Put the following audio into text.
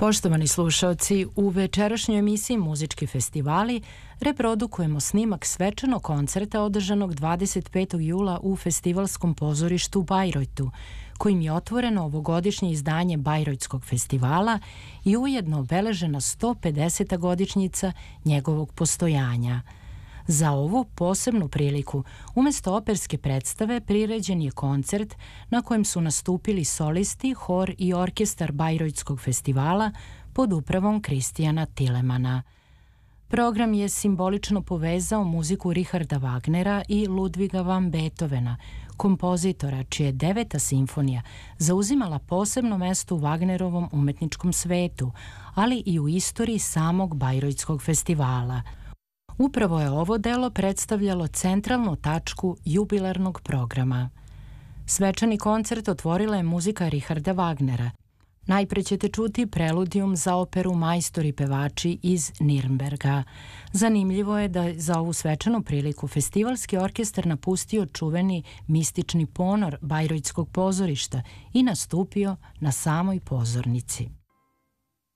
Poštovani slušaoci, u večerašnjoj emisiji Muzički festivali reprodukujemo snimak svečanog koncerta održanog 25. jula u Festivalskom pozorištu u Bajrojtu, kojim je otvoreno ovogodišnje izdanje Bajrojtskog festivala i ujedno obeležena 150. godišnjica njegovog postojanja. Za ovu posebnu priliku, umesto operske predstave, priređen je koncert na kojem su nastupili solisti, hor i orkestar Bajrojtskog festivala pod upravom Kristijana Tilemana. Program je simbolično povezao muziku Richarda Wagnera i Ludviga van Beethovena, kompozitora čija je 9. simfonija zauzimala posebno mesto u Wagnerovom umetničkom svetu, ali i u istoriji samog Bajrojtskog festivala. Upravo je ovo delo predstavljalo centralnu tačku jubilarnog programa. Svečani koncert otvorila je muzika Richarda Wagnera. Najpre ćete čuti preludijum za operu Majstori pevači iz Nirnberga. Zanimljivo je da je za ovu svečanu priliku festivalski orkestar napustio čuveni mistični ponor Bajrojtskog pozorišta i nastupio na samoj pozornici.